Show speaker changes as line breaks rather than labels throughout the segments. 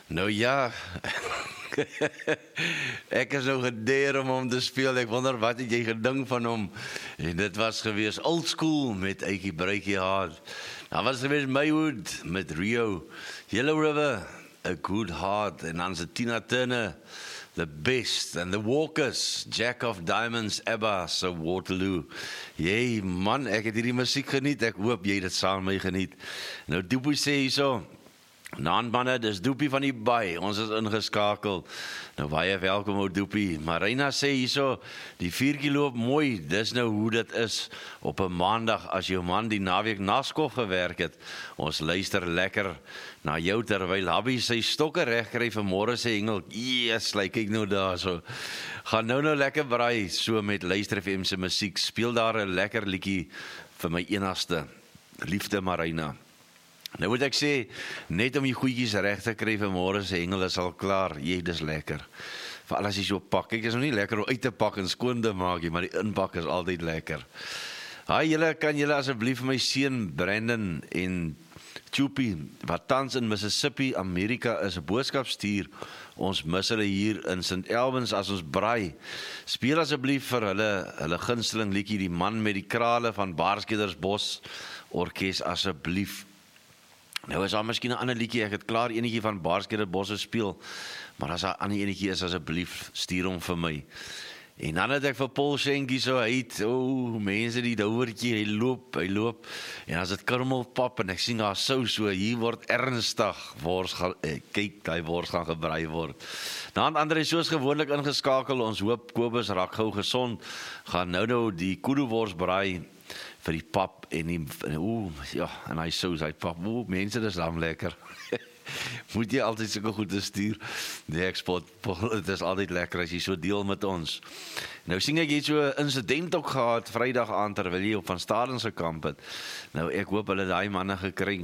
Nou ja, ek is nou gedeer om hom te speel. Ek wonder wat het jy gedink van hom? En dit was gewees Old School met Eitjie Bruitjie Hard. Dan was gewees Maywood met Rio, Yellow River, A Good Heart, en dan se Tina Turner, The Best, and The Walkers, Jack of Diamonds, ABBA, so Waterloo. Jee man, ek het hierdie musiek geniet, ek hoop jy dit saam met my geniet. Nou Doopie sê hierso, manne, dis Doopie van die Baai, ons is ingeskakel. Nou baie welkom ou Doopie. Marina sê hierso, die 4 loop mooi, dis nou hoe dit is op 'n maandag as jou man die naweek naskof gewerk het. Ons luister lekker na jou terwyl Habbie sy stokke regkry vir môre sê Engel. Yes, kyk nou daar so. Gaan nou lekker braai so met Luister FM se musiek. Speel daar 'n lekker liedjie vir my enigste liefde Marina. Nou moet ek sê, net om die goedjies reg te kry vir môre se Engel is al klaar. Jy, dis lekker. Veral as jy so pak. Kyk, is nog nie lekker om uit te pak en skoon te maak nie, maar die inpak is altyd lekker. Haai, kan julle asseblief my seun Brandon en Chupi, wat tans in Mississippi, Amerika is, 'n boodskap stuur. Ons mis hulle hier in St. Albans as ons braai. Speel asseblief vir hulle gunsteling liedjie, Die Man met die Krale van Baarskedersbos Orkees asseblief. Nou is daar miskien 'n ander liedjie, ek het klaar enetjie van Baarskedersbos gespeel, maar as daar 'n ander enetjie is, asseblief stuur hom vir my. En dan het ek vir Paul Schenkie so uit, mense die douwertjie, hy loop, en as dit kurmelpap, en ek sien daar so, hier word ernstig, kyk, die wors gaan gebraai word. Dan André soos gewoonlik ingeskakel, ons hoop Kobus raak gou gesond, gaan nou die koedoewors braai, vir die pap, en en hy sous, hy pap, mense, dis dan lekker. Moet jy altyd sulke goed te stuur? Nee, ek spot, het is altyd lekker as jy so deel met ons. Nou sien ek jy het so 'n insident ook gehad, Vrydag aand, terwyl jy op Van Staden se kamp het. Nou ek hoop hulle daai manne gekry.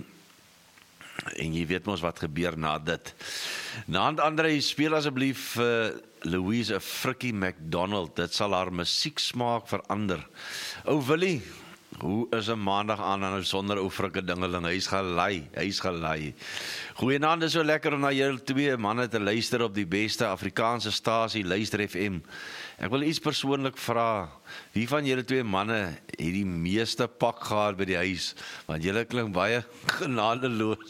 En jy weet mos wat gebeur na dit. Naand André, speel asseblief Louise Frikkie McDonald, dit sal haar musieksmaak verander. Ou Willie, hoe is 'n maandag aan sonder ou frikke dingeling, hy's gelei. Goeienaand, is so lekker om na julle twee manne te luister op die beste Afrikaanse stasie, Luister FM. Ek wil iets persoonlik vra, wie van julle twee manne het die meeste pak gehad by die huis, want julle klink baie genadeloos.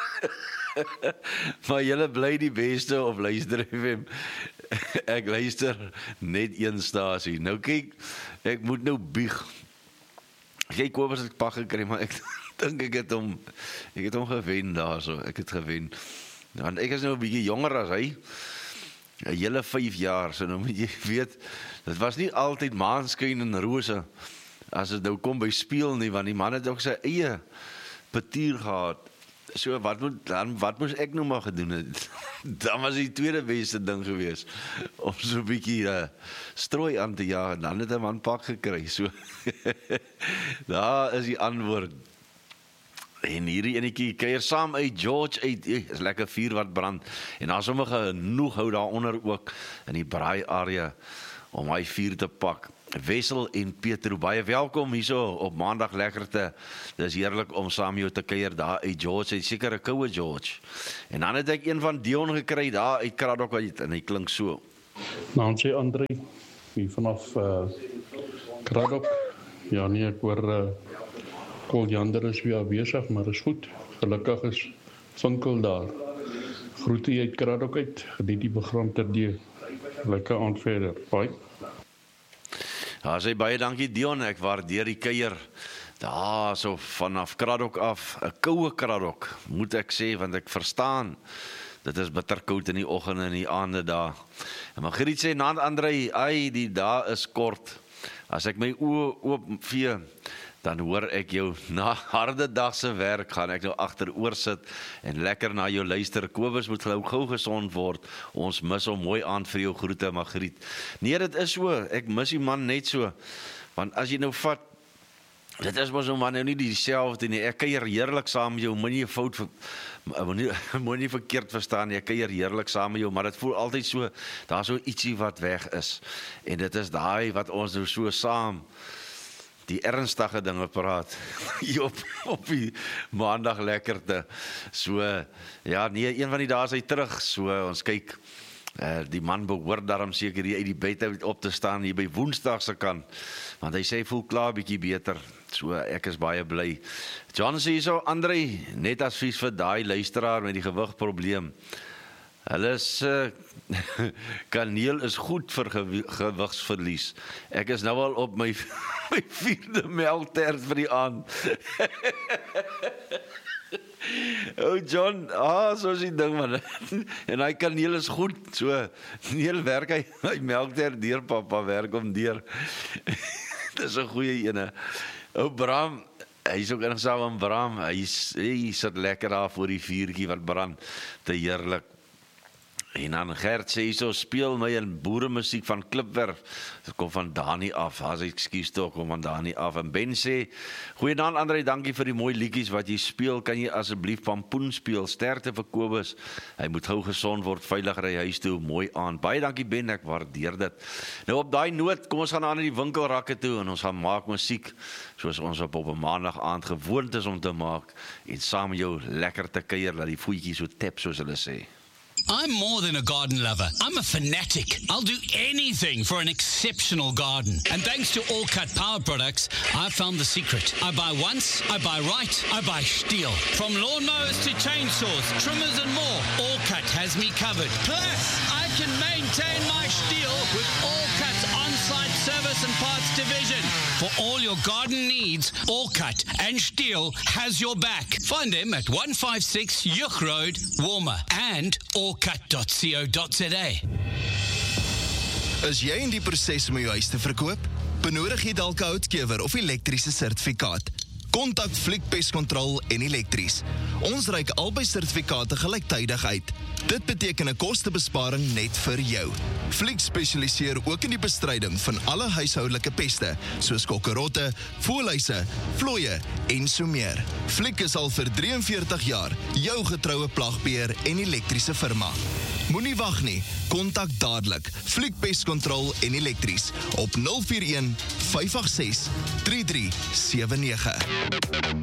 Maar julle bly die beste op Luister FM. Ek luister net een stasie. Nou kyk, ek moet nou bieg. Kyk, Kobus het pak gekry, maar ek dink ek het hom gewen daar so, ek het gewen. Want ek is nou 'n bietjie jonger as hy, 'n hele 5 jaar, so nou moet jy weet, dit was nie altyd maanskyn en rose, as het nou kom by speel nie, want die man het ook sy eie petuur gehad. So, wat moes ek nou maar gedoen het? Dan was die tweede beste ding gewees, om so 'n bietjie strooi aan te jaag, en dan het 'n man pak gekry, so, daar is die antwoord. En hierdie enetjie kuier saam uit George uit, is lekker vuur wat brand, en daar sommige genoeg hou daaronder ook, in die braai area, om hy vuur te pak. Wessel en Petro, baie welkom hierso op maandag lekkerte. Dis heerlik om saam jou te kuier daar uit George, hy seker 'n koue George. En dan het ek een van Dion gekry daar uit Kraddock uit, en hy klink so.
Nou sê André, hier vanaf Kraddock. Ja nee, ek hoor Koljander is weer besig, maar is goed. Gelukkig is Vinkel daar. Groete uit Kraddock uit, geniet die program ter deel. Lekker aand verder. Bye.
Ja, sê baie dankie Dion, ek waardeer die kuier. Daar so vanaf Kraddock af, 'n koue Kraddock, moet ek sê, want ek verstaan. Dit is bitterkoud in die oggende en die aande daar. En Margriet sê, naand André, die dae is kort. As ek my oë oopvee, dan hoor ek jou na harde dag se werk, gaan ek nou agteroor sit en lekker na jou luister. Kobus moet gou gesond word. Ons mis hom, mooi aand vir jou groete, Margriet. Nee, dit is so, ek mis die man net so, want as jy nou vat, dit is mos nou maar nou nie dieselfde nie. Ek kuier heerlik saam met jou, moenie verkeerd verstaan, ek kuier heerlik saam met jou, maar dit voel altyd so, daar so ietsie wat weg is, en dit is daai wat ons nou so saam die ernstige dinge praat. Hier op die maandag lekkerte. So, ja, nee, een van die dae is hy terug. So, ons kyk, die man behoort daarom seker hier uit die bed uit op te staan, hier by Woensdagse kant. Want hy sê, voel klaar bietjie beter. So, ek is baie bly. John sê so, André, net advies vir daai luisteraar met die gewigprobleem. Hulle is, kaneel is goed vir gewigsverlies. Ek is nou al op my 4de melktert vir die aand. John, so is die ding man. En hy kaneel is goed, so, neel werk hy melktert deur, papa, werk om deur. Dis 'n goeie ene. Bram, hy is ook ingesaam aan Bram, hy sit lekker daar voor die vuurtjie wat brand, te heerlik. En dan Gert sê so, speel my in boeremusiek van Klipwerf. Dit kom van Dani af, as ek skuis toe, kom van Dani af. En Ben sê, goeienaand André, dankie vir die mooi liedjies wat jy speel, kan jy asseblief Pampoen speel, sterkte vir Kobus, hy moet gou gesond word, veilig ry huis toe, mooi aan. Baie dankie Ben, ek waardeer dit. Nou op daai noot, kom ons gaan aan die winkelrakke toe, en ons gaan maak musiek, soos ons op 'n maandag aand gewoond is om te maak, en saam met jou lekker te kuier, dat die voetjies so tap, soos hulle sê.
I'm more than a garden lover. I'm a fanatic. I'll do anything for an exceptional garden. And thanks to All Cut Power Products, I found the secret. I buy once, I buy right, I buy Stihl. From lawnmowers to chainsaws, trimmers and more, All Cut has me covered. Plus, I can maintain my Stihl with All Cut's on-site service and parts division. For all your garden needs, All Cut and Stihl has your back. Find them at 156 Yuch Road, Walmer, and allcut.co.za.
Is jy in die proses om jou huis te verkoop? Benodig jy dalk 'n houtkewer of elektriese sertifikaat? Kontak Fliek Pest Control en Elektries. Ons reik albei sertifikate gelyktydig uit. Dit beteken 'n kostebesparing net vir jou. Fliek spesialiseer ook in die bestryding van alle huishoudelike peste, soos kokkerotte, voëlhuise, vlooie en so meer. Fliek is al vir 43 jaar jou getroue plagbeheer en elektriese firma. Moenie wag nie, kontak dadelik Fliek Pest Control en Elektries op 041 586 3379.